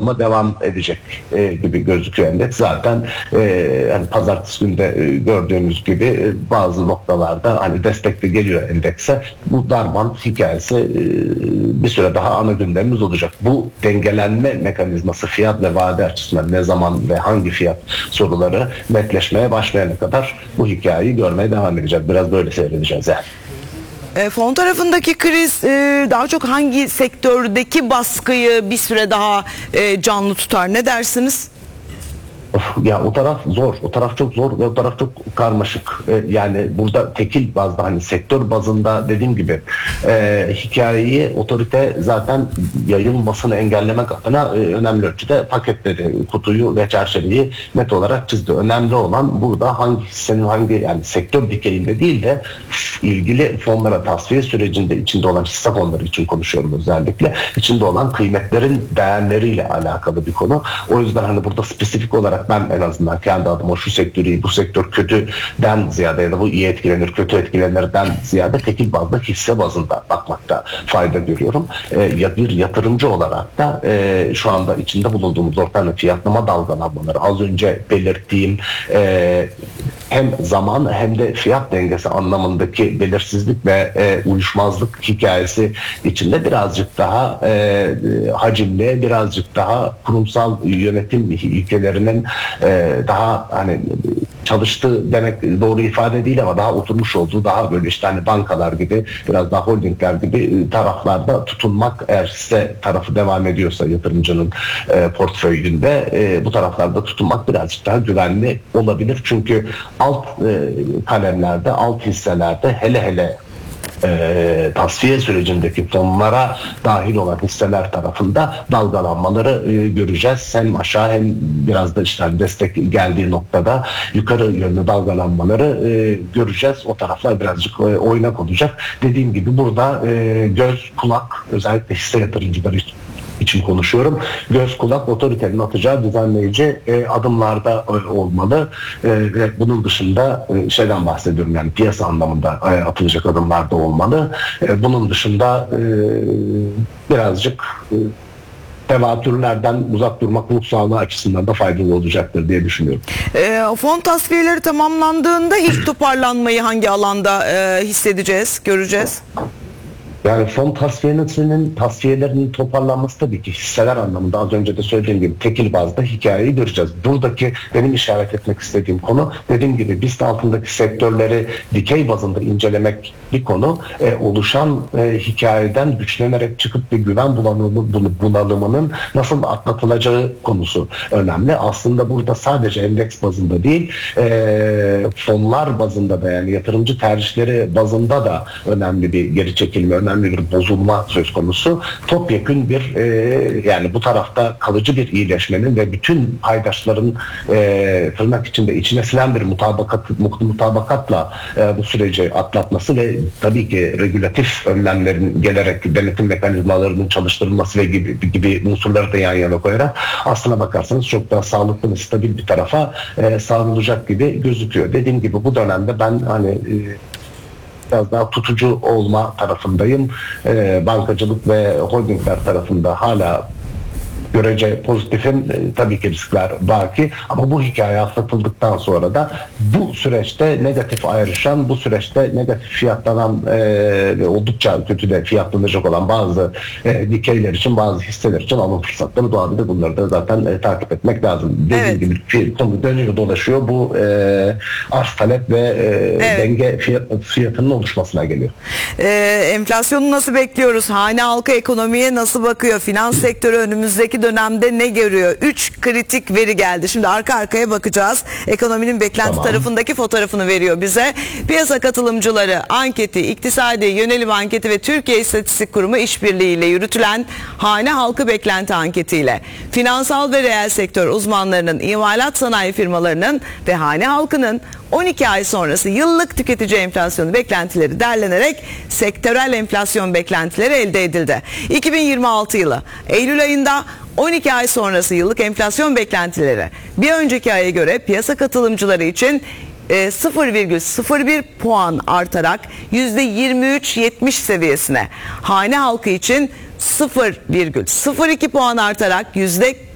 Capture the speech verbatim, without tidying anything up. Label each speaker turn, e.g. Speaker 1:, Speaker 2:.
Speaker 1: olma devam edecek e, gibi gözüküyor endeks. Zaten e, yani pazartesi günde e, gördüğümüz gibi e, bazı noktalarda hani destekli geliyor endekse. Bu darban hikayesi e, bir süre daha ana gündemimiz olacak. Bu dengelenme mekanizması fiyat ve vade açısından ne zaman ve hangi fiyat soruları netleşmeye başlayana kadar bu hikayeyi görmeye devam edeceğiz. Biraz böyle seyredeceğiz yani.
Speaker 2: E, fon tarafındaki kriz e, daha çok hangi sektördeki baskıyı bir süre daha e, canlı tutar? Ne dersiniz?
Speaker 1: Of, ya o taraf zor, o taraf çok zor ve o taraf çok karmaşık. Ee, yani burada tekil bazda hani sektör bazında dediğim gibi e, hikayeyi otorite zaten yayılmasını engellemek adına e, önemli ölçüde paketledi, kutuyu ve çerçeveyi net olarak çizdi. Önemli olan burada hangi hissenin hangi yani sektör dikeyinde değil de ilgili fonlara tasfiye sürecinde içinde olan hisse fonları için konuşuyorum özellikle. İçinde olan kıymetlerin değerleriyle alakalı bir konu. O yüzden hani burada spesifik olarak ben en azından kendi adıma şu sektörü, bu sektör kötüden ziyade ya da bu iyi etkilenir, kötü etkilenirden ziyade tekil bazda hisse bazında bakmakta fayda görüyorum. E, ya bir yatırımcı olarak da e, şu anda içinde bulunduğumuz ortamda fiyatlama dalgalanmaları az önce belirttiğim e, hem zaman hem de fiyat dengesi anlamındaki belirsizlik ve e, uyuşmazlık hikayesi içinde birazcık daha e, hacimli, birazcık daha kurumsal yönetim ilkelerinin e, daha hani çalıştığı demek doğru ifade değil ama daha oturmuş olduğu, daha böyle işte hani bankalar gibi, biraz daha holdingler gibi taraflarda tutunmak, eğer hisse tarafı devam ediyorsa yatırımcının e, portföyünde e, bu taraflarda tutunmak birazcık daha güvenli olabilir. Çünkü alt e, kalemlerde, alt hisselerde hele hele E, tasfiye sürecindeki fonlara dahil olan hisseler tarafında dalgalanmaları e, göreceğiz. Hem aşağı hem biraz da işte destek geldiği noktada yukarı yönlü dalgalanmaları e, göreceğiz. O taraflar birazcık e, oynak olacak. Dediğim gibi burada e, göz, kulak, özellikle hisse yatırımcıları için için konuşuyorum. Göz kulak otoritenin atacağı düzenleyici e, adımlarda e, olmalı e, ve bunun dışında e, şeyden bahsediyorum yani piyasa anlamında e, atılacak adımlarda olmalı. E, bunun dışında e, birazcık e, tevatürlerden uzak durmak ruh sağlığı açısından da faydalı olacaktır diye düşünüyorum.
Speaker 2: E, fon tasfiyeleri tamamlandığında ilk toparlanmayı hangi alanda e, hissedeceğiz, göreceğiz?
Speaker 1: Yani fon tasfiyelerinin, tasfiyelerinin toparlanması tabii ki hisseler anlamında az önce de söylediğim gibi tekil bazda hikayeyi göreceğiz. Buradaki benim işaret etmek istediğim konu, dediğim gibi BIST altındaki sektörleri dikey bazında incelemek bir konu. E, oluşan e, hikayeden güçlenerek çıkıp bir güven bunalımı, bunalımının nasıl atlatılacağı konusu önemli. Aslında burada sadece endeks bazında değil, e, fonlar bazında da yani yatırımcı tercihleri bazında da önemli bir geri çekilme, önemli bir bozulma söz konusu. Topyekün bir e, yani bu tarafta kalıcı bir iyileşmenin ve bütün paydaşların e, tırnak içinde içine silen bir mutabakat, mutabakatla e, bu süreci atlatması ve tabii ki regülatif önlemlerin gelerek denetim mekanizmalarının çalıştırılması ve gibi, gibi unsurları da yan yana koyarak aslına bakarsanız çok daha sağlıklı ve stabil bir tarafa e, savrulacak gibi gözüküyor. Dediğim gibi bu dönemde ben hani e, biraz daha tutucu olma tarafındayım. E, bankacılık ve holdingler tarafında hala görece pozitifim. E, tabii ki riskler baki ama bu hikaye atlatıldıktan sonra da bu süreçte negatif ayrışan, bu süreçte negatif fiyatlanan e, ve oldukça kötü de fiyatlanacak olan bazı e, dikeyler için, bazı hisseler için alım fırsatları doğabilir. Bunları da zaten e, takip etmek lazım. Dediğim evet. gibi konu dönüyor dolaşıyor. Bu e, arz talep ve e, evet. denge fiyat, fiyatının oluşmasına geliyor.
Speaker 2: E, enflasyonu nasıl bekliyoruz? Hane halkı ekonomiye nasıl bakıyor? Finans sektörü önümüzdeki dönemde ne görüyor? Üç kritik veri geldi. Şimdi arka arkaya bakacağız. Ekonominin beklenti tamam. tarafındaki fotoğrafını veriyor bize. Piyasa katılımcıları anketi, iktisadi yönelim anketi ve Türkiye İstatistik Kurumu işbirliğiyle yürütülen hane halkı beklenti anketiyle finansal ve reel sektör uzmanlarının, imalat sanayi firmalarının ve hane halkının on iki ay sonrası yıllık tüketici enflasyonu beklentileri derlenerek sektörel enflasyon beklentileri elde edildi. iki bin yirmi altı yılı Eylül ayında on iki ay sonrası yıllık enflasyon beklentileri bir önceki aya göre piyasa katılımcıları için sıfır virgül sıfır bir puan artarak yüzde yirmi üç yetmiş seviyesine, hane halkı için sıfır virgül sıfır iki puan artarak yüzde